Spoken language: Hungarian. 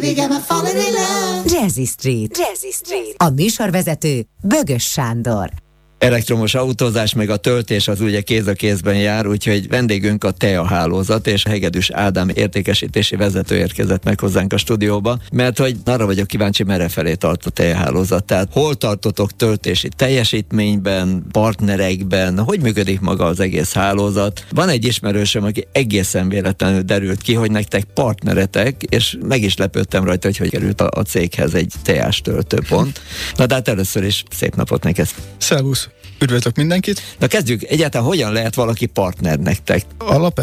Jazzy Street. A műsorvezető Bögös Sándor. Elektromos autózás meg a töltés az ugye kéz a kézben jár, úgyhogy vendégünk a TEA hálózat, és Hegedűs Ádám értékesítési vezető érkezett meg hozzánk a stúdióba, mert hogy arra vagyok kíváncsi, merre felé tart a TEA hálózat. Tehát hol tartotok töltési teljesítményben, partnerekben, hogy működik maga az egész hálózat? Van egy ismerősöm, aki egészen véletlenül derült ki, hogy nektek partneretek, és meg is lepődtem rajta, hogy került a céghez egy TEA-s töltőpont. Na de hát először is szép napot neked. Szervusz! Üdvözlök mindenkit! Na kezdjük, egyáltalán hogyan lehet valaki partner nektek?